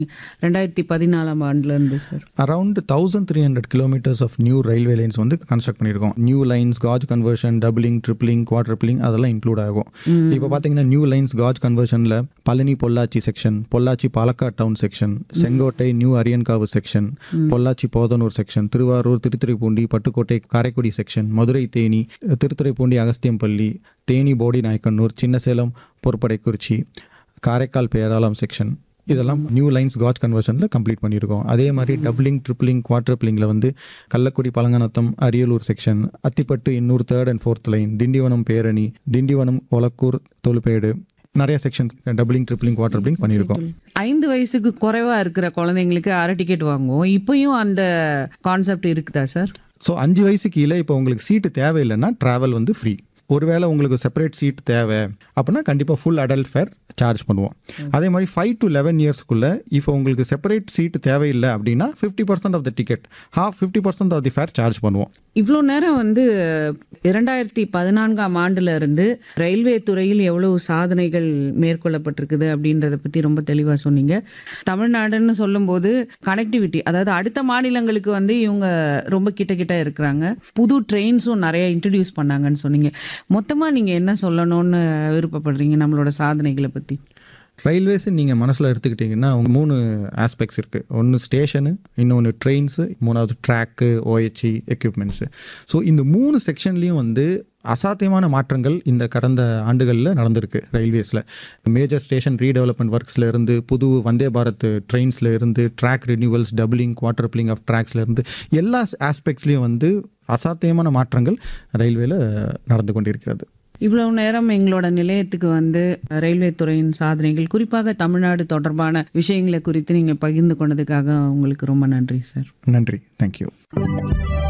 2014ஆம் ஆண்டுல இருந்து sir. Around 1300 kilometres of new railway lines வந்து கன்ஸ்ட்ரக்ட் பண்ணியிருக்கோம். New lines, gauge conversion, doubling, dribbling, குவாட்ரப்ளிங் அதெல்லாம் இன்க்ளூட் ஆகும். இப்போ பார்த்தீங்கன்னா new lines gauge கன்வர்ஷனில் Palani Pollachi section, Pollachi Palakkad down section, Sengottai new Aryankavu section, Pollachi Podanur section, Thiruvarur Thiruthuraipoondi Pattukkottai Karaikudi section, Madurai Theni, Thiruthuraipoondi Agasthiyampalli, Theni போடி Nayakkanur, Chinnasalem பொறுப்படைக்குறிச்சி, Karaikal பேராளம் section, இதெல்லாம் நியூ லைன்ஸ் காஜ் கன்வர்ஷனில் கம்ப்ளீட் பண்ணியிருக்கோம். அதே மாதிரி டபுளிங், ட்ரிப்ளிங், குவாட்ரப்ளிங்கில் வந்து Kallakudi பழங்கநத்தம் Ariyalur section, Athipattu Ennore 3rd and 4th line, Tindivanam பேரணி, திண்டிவனம் ஒலக்கூர் தொழுப்பேடு, நிறைய செக்ஷன் டபுளிங், ட்ரிப்ளிங், குவாட்ரப்ளிங் பண்ணியிருக்கோம். 5 வயசுக்கு குறைவா இருக்கிற குழந்தைங்களுக்கு அரை டிக்கெட் வாங்குவோம். இப்பயும் அந்த கான்செப்ட் இருக்குதா சார்? ஸோ 5 வயசுக்கு கீழே இப்போ உங்களுக்கு சீட்டு தேவையில்லைன்னா ட்ராவல் வந்து ஃப்ரீ. ஒருவேளை உங்களுக்கு செப்பரேட் சீட் தேவை அப்படின்னா கண்டிப்பாக ஃபுல் அடல்ட் ஃபேர் சார்ஜ் பண்ணுவோம். அதே மாதிரி 5 to 11 இயர்ஸ்க்குள்ளே இப்போ உங்களுக்கு செப்பரேட் சீட்டு தேவையில்லை அப்படின்னா 50% of the ticket, 50% of the fair charge பண்ணுவோம். இவ்வளோ நேரம் வந்து 2014ஆம் ஆண்டுல இருந்து ரயில்வே துறையில் எவ்வளவு சாதனைகள் மேற்கொள்ளப்பட்டிருக்குது அப்படின்றத பத்தி ரொம்ப தெளிவா சொன்னீங்க. தமிழ்நாடுன்னு சொல்லும்போது கனெக்டிவிட்டி, அதாவது அடுத்த மாநிலங்களுக்கு வந்து இவங்க ரொம்ப கிட்ட இருக்கிறாங்க. புது ட்ரெயின்ஸும் நிறைய இன்ட்ரடியூஸ் பண்ணாங்கன்னு சொன்னீங்க. மொத்தமா நீங்க என்ன சொல்லணும்னு விருப்பப்படுறீங்க நம்மளோட சாதனைகளை பத்தி? ரயில்வேஸ் நீங்கள் மனசில் எடுத்துக்கிட்டிங்கன்னா 3 ஆஸ்பெக்ட்ஸ் இருக்குது. ஒன்று ஸ்டேஷனு, இன்னொன்று ட்ரெயின்ஸு, 3வது ட்ராக்கு, OHE எக்யூப்மெண்ட்ஸு. ஸோ இந்த 3 செக்ஷன்லேயும் வந்து அசாத்தியமான மாற்றங்கள் இந்த கடந்த ஆண்டுகளில் நடந்திருக்கு ரயில்வேஸில். மேஜர் ஸ்டேஷன் ரீடெவலப்மெண்ட் ஒர்க்ஸில் இருந்து, புது வந்தே பாரத் ட்ரெயின்ஸில் இருந்து, ட்ராக் ரினியூவல்ஸ், டபுளிங், குவாட்ரப்ளிங் ஆஃப் ட்ராக்ஸில் இருந்து எல்லா ஆஸ்பெக்ட்ஸ்லேயும் வந்து அசாத்தியமான மாற்றங்கள் ரயில்வேல நடந்து கொண்டிருக்கிறது. இவ்வளவு நேரம் எங்களோட நிலையத்துக்கு வந்து ரயில்வே துறையின் சாதனைகள், குறிப்பாக தமிழ்நாடு தொடர்பான விஷயங்களை குறித்து நீங்க பகிர்ந்து கொண்டதுக்காக உங்களுக்கு ரொம்ப நன்றி சார். நன்றி, தேங்க்யூ.